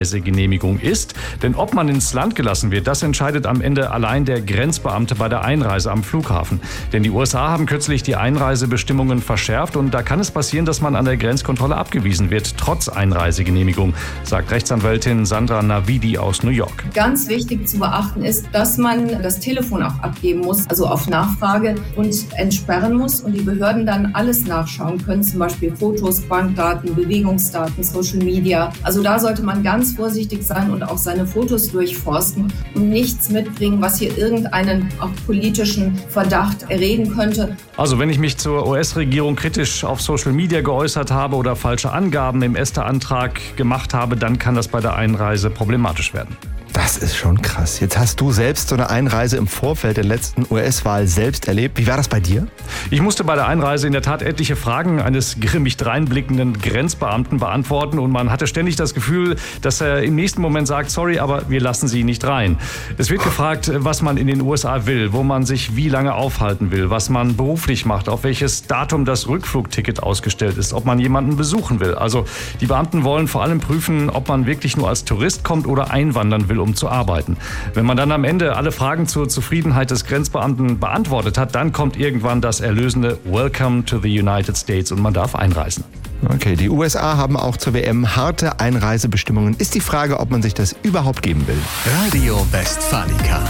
Genehmigung ist. Denn ob man ins Land gelassen wird, das entscheidet am Ende allein der Grenzbeamte bei der Einreise am Flughafen. Denn die USA haben kürzlich die Einreisebestimmungen verschärft und da kann es passieren, dass man an der Grenzkontrolle abgewiesen wird, trotz Einreisegenehmigung, sagt Rechtsanwältin Sandra Navidi aus New York. Ganz wichtig zu beachten ist, dass man das Telefon auch abgeben muss, also auf Nachfrage, und entsperren muss und die Behörden dann alles nachschauen können, zum Beispiel Fotos, Bankdaten, Bewegungsdaten, Social Media. Also da sollte man ganz vorsichtig sein und auch seine Fotos durchforsten und nichts mitbringen, was hier irgendeinen auch politischen Verdacht erregen könnte. Also wenn ich mich zur US-Regierung kritisch auf Social Media geäußert habe oder falsche Angaben im ESTA-Antrag gemacht habe, dann kann das bei der Einreise problematisch werden. Das ist schon krass. Jetzt hast du selbst so eine Einreise im Vorfeld der letzten US-Wahl selbst erlebt. Wie war das bei dir? Ich musste bei der Einreise in der Tat etliche Fragen eines grimmig dreinblickenden Grenzbeamten beantworten und man hatte ständig das Gefühl, dass er im nächsten Moment sagt, sorry, aber wir lassen Sie nicht rein. Es wird gefragt, was man in den USA will, wo man sich wie lange aufhalten will, was man beruflich macht, auf welches Datum das Rückflugticket ausgestellt ist, ob man jemanden besuchen will. Also die Beamten wollen vor allem prüfen, ob man wirklich nur als Tourist kommt oder einwandern will, um zu arbeiten. Wenn man dann am Ende alle Fragen zur Zufriedenheit des Grenzbeamten beantwortet hat, dann kommt irgendwann das erlösende Welcome to the United States und man darf einreisen. Okay, die USA haben auch zur WM harte Einreisebestimmungen. Ist die Frage, ob man sich das überhaupt geben will. Radio Westfalica.